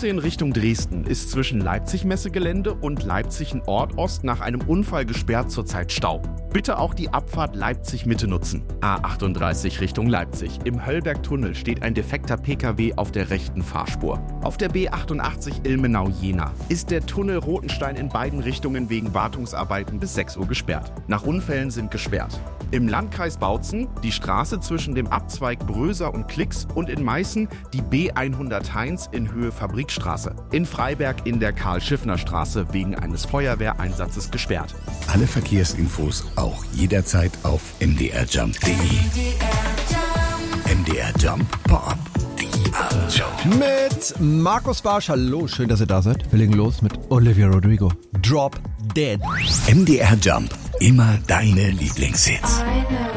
A19 Richtung Dresden ist zwischen Leipzig-Messegelände und Leipzig-Nord-Ost nach einem Unfall gesperrt zurzeit Stau. Bitte auch die Abfahrt Leipzig-Mitte nutzen. A38 Richtung Leipzig. Im Höllbergtunnel steht ein defekter PKW auf der rechten Fahrspur. Auf der B88 Ilmenau-Jena ist der Tunnel Rotenstein in beiden Richtungen wegen Wartungsarbeiten bis 6 Uhr gesperrt. Nach Unfällen sind gesperrt. Im Landkreis Bautzen die Straße zwischen dem Abzweig Bröser und Klix und in Meißen die B101 in Höhe Fabrikstraße. In Freiberg in der Karl-Schiffner-Straße wegen eines Feuerwehreinsatzes gesperrt. Alle Verkehrsinfos auch jederzeit auf mdrjump.de. MDR Jump Pop. Die Abendshow. Mit Markus Barsch. Hallo, schön, dass ihr da seid. Wir legen los mit Olivia Rodrigo. Drop Dead. MDR Jump. Immer deine Lieblingshits.